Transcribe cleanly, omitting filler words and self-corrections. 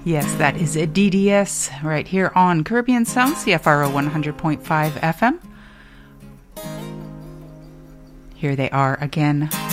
Yes, that is a DDS right here on Caribbean Sound, CFRO 100.5 FM. Here they are again